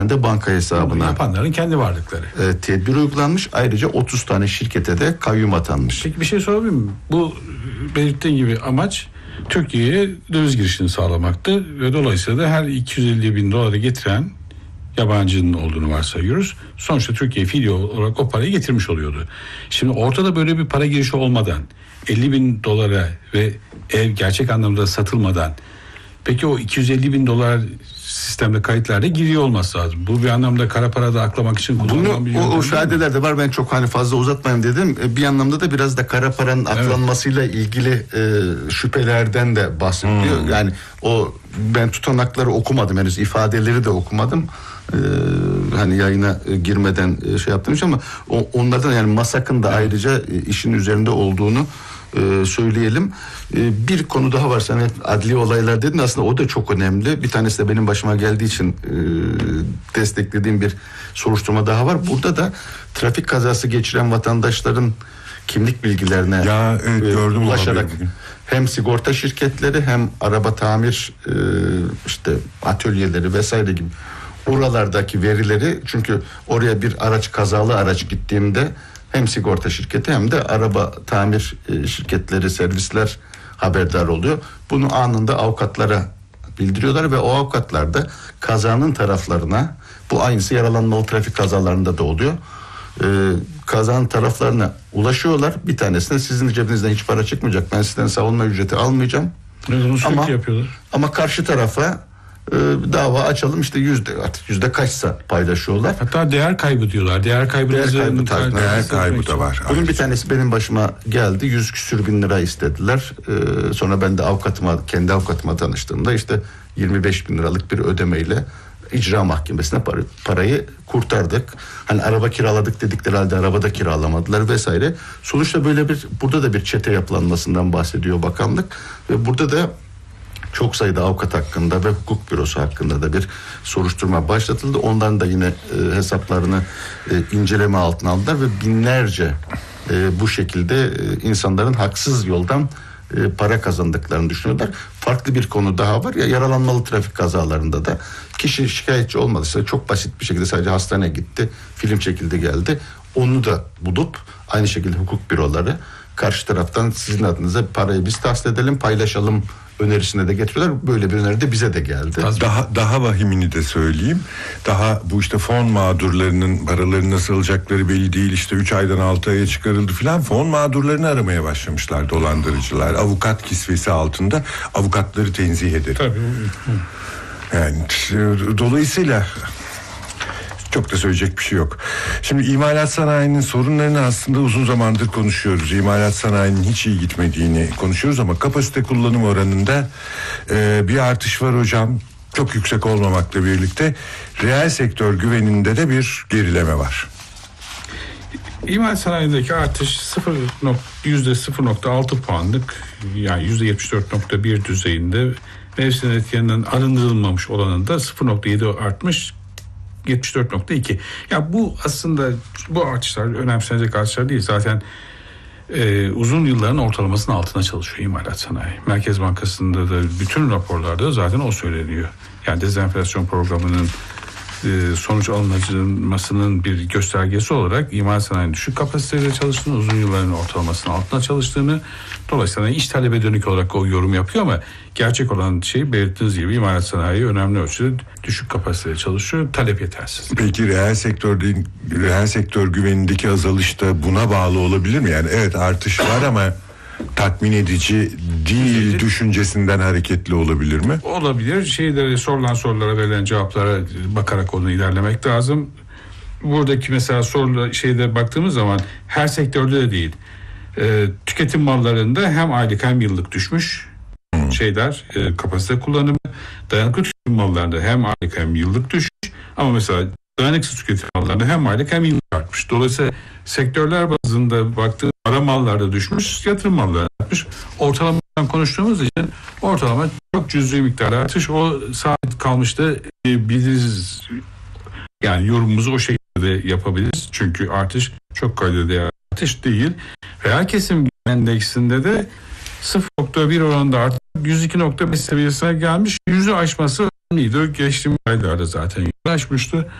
de banka hesabına. Yapanların kendi varlıkları. Tedbir uygulanmış. Ayrıca 30 tane şirkete de kayyum atanmış. Peki bir şey sorabilir miyim? Bu belirttiğin gibi amaç Türkiye'ye döviz girişini sağlamaktı ve dolayısıyla da her 250 bin doları getiren yabancının olduğunu varsayıyoruz. Sonuçta Türkiye fiili olarak o parayı getirmiş oluyordu. Şimdi ortada böyle bir para girişi olmadan 50 bin dolara ve ev gerçek anlamda satılmadan, peki o 250 bin dolar sistemde kayıtlarda giriyor olması lazım. Bu bir anlamda kara parada aklamak için kullanılan bir yöntem. O şahideler de var. Ben çok fazla uzatmayayım dedim. Bir anlamda da biraz da kara paranın aklanmasıyla ilgili şüphelerden de bahsediyor. Yani ben tutanakları okumadım henüz, ifadeleri de okumadım. Hani yayına girmeden şey yaptım ama onlardan, yani MASAK'ın da ayrıca işin üzerinde olduğunu söyleyelim. Bir konu daha var. Sen hep adli olaylar dedin. Aslında o da çok önemli. Bir tanesi de benim başıma geldiği için desteklediğim bir soruşturma daha var. Burada da trafik kazası geçiren vatandaşların kimlik bilgilerine ulaşarak hem sigorta şirketleri hem araba tamir işte atölyeleri vesaire gibi oralardaki verileri, çünkü oraya bir kazalı araç gittiğimde hem sigorta şirketi hem de araba tamir şirketleri, servisler haberdar oluyor. Bunu anında avukatlara bildiriyorlar ve o avukatlar da kazanın taraflarına, bu aynısı yaralanmalı trafik kazalarında da oluyor, kazanın taraflarına ulaşıyorlar. Bir tanesine sizin cebinizden hiç para çıkmayacak, ben sizden savunma ücreti almayacağım. Ama karşı tarafa dava açalım, işte yüzde kaçsa paylaşıyorlar. Hatta değer kaybı diyorlar. Değer kaybı da var. Bunun bir tanesi benim başıma geldi. 100 küsür bin lira istediler. Sonra ben de kendi avukatıma tanıştığımda işte 25 bin liralık bir ödemeyle icra mahkemesine parayı kurtardık. Hani araba kiraladık dedikleri halde arabada kiralamadılar vesaire. Sonuçta burada da bir çete yapılanmasından bahsediyor bakanlık ve burada da çok sayıda avukat hakkında ve hukuk bürosu hakkında da bir soruşturma başlatıldı. Onların da yine hesaplarını inceleme altına aldılar ve binlerce bu şekilde insanların haksız yoldan para kazandıklarını düşünüyorlar. Farklı bir konu daha var ya, yaralanmalı trafik kazalarında da kişi şikayetçi olmadıysa çok basit bir şekilde sadece hastaneye gitti, film çekildi geldi. Onu da bulup aynı şekilde hukuk büroları karşı taraftan sizin adınıza parayı biz tahsil edelim, paylaşalım önerisine de getiriyorlar. Böyle bir öneri de bize de geldi. Daha vahimini de söyleyeyim. Daha bu işte fon mağdurlarının paralarını nasıl alacakları belli değil. İşte 3 aydan 6 aya çıkarıldı filan. Fon mağdurlarını aramaya başlamışlar dolandırıcılar. Avukat kisvesi altında. Avukatları tenzih ederim. Tabii. Yani dolayısıyla çok da söyleyecek bir şey yok. Şimdi imalat sanayinin sorunlarını aslında uzun zamandır konuşuyoruz. İmalat sanayinin hiç iyi gitmediğini konuşuyoruz ama kapasite kullanım oranında bir artış var hocam. Çok yüksek olmamakla birlikte reel sektör güveninde de bir gerileme var. İmalat sanayindeki artış %0.6 puanlık, yani %74.1 düzeyinde, mevsim etkilerinden arındırılmamış olanında 0.7 artmış, 74.2. Ya bu aslında bu artışlar önemsenecek artışlar değil. Zaten uzun yılların ortalamasının altına çalışıyor imalat sanayi. Merkez Bankası'nda da bütün raporlarda zaten o söyleniyor. Yani dezenflasyon programının sonuç alınmasının bir göstergesi olarak imalat sanayinin düşük kapasiteyle çalıştığını, uzun yılların ortalamasının altına çalıştığını, dolayısıyla iş talebe dönük olarak o yorum yapıyor ama gerçek olan şey, belirttiğiniz gibi imalat sanayi önemli ölçüde düşük kapasiteyle çalışıyor, talep yetersiz. Peki reel sektör güvenindeki azalış da buna bağlı olabilir mi? Yani evet artış var ama tatmin edici değil düşüncesinden hareketli olabilir mi? Olabilir. Sorulan sorulara verilen cevaplara bakarak onu ilerlemek lazım. Buradaki mesela baktığımız zaman her sektörde de değil. Tüketim mallarında hem aylık hem yıllık düşmüş kapasite kullanımı. Dayanıklı tüketim mallarında hem aylık hem yıllık düşmüş. Ama mesela dayanıksız tüketim mallarında hem aylık hem yıllık artmış. Dolayısıyla sektörler bazında baktığımız para mallarda düşmüş, yatırım mallarda artmış. Ortalamadan konuştuğumuz için ortalama çok cüzi miktarda artış. O sabit kalmıştı. Biliriz. Yani yorumumuzu o şekilde yapabiliriz. Çünkü artış çok kaliteli artış değil. Reel kesim endeksinde de 0.1 oranında artık 102.5 seviyesine gelmiş. 100'ü aşması Geçtiğimiz aylarda zaten yoğunlaşmıştı.